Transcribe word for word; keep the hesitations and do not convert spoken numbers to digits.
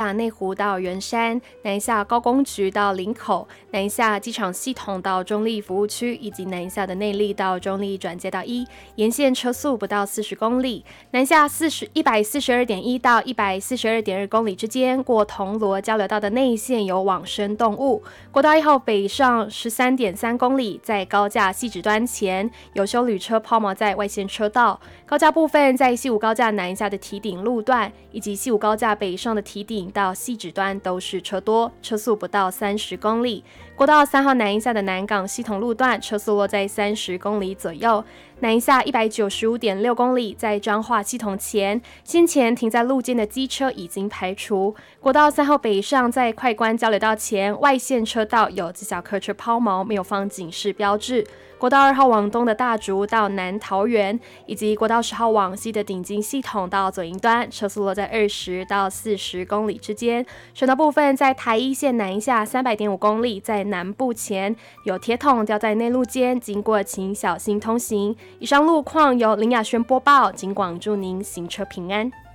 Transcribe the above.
下内湖到圆山，南下高工局到林口，南下机场系统到中立服务区，以及南下的内坜到中立转接到一，沿线车速不到四十公里。南下一百四十二点一到一百四十二点二公里之间，过铜锣交流道的内线有往生动物。国道一号北上十三点三公里，在高架汐止端前有休旅车抛锚在外线车道。高架部分在西武高架南下的堤顶路段，以及西武高架北上的堤顶到汐止端都是车多，车速不到三十公里。国道三号南下的南港系统路段，车速落在三十公里左右。南下一百九十五点六公里，在彰化系统前，先前停在路肩的机车已经排除。国道三号北上，在快关交流道前，外线车道有自小客车抛锚，没有放警示标志。国道二号往东的大竹到南桃园，以及国道十号往西的顶金系统到左营端，车速落在二十到四十公里之间。省道部分在台一线南下三百点五公里，在南部前有铁桶掉在内路间，经过请小心通行。以上路况由林雅轩播报，警广祝您行车平安。